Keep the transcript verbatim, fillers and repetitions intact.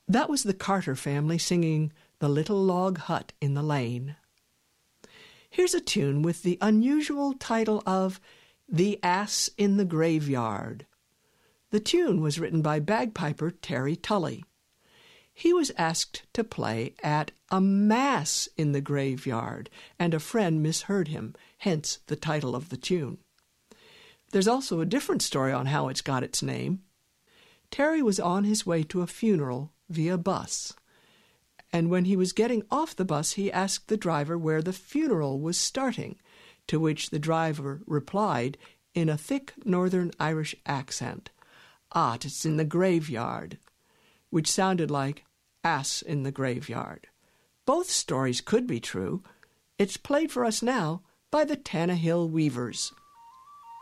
That was the Carter family singing The Little Log Hut in the Lane. Here's a tune with the unusual title of The Ass in the Graveyard. The tune was written by bagpiper Terry Tully. He was asked to play at a mass in the graveyard, and a friend misheard him, hence the title of the tune. There's also a different story on how it's got its name. Terry was on his way to a funeral via bus, and when he was getting off the bus, he asked the driver where the funeral was starting, to which the driver replied in a thick Northern Irish accent, "Ah, it's in the graveyard," which sounded like ass in the graveyard. Both stories could be true. It's played for us now by the Tannahill Weavers.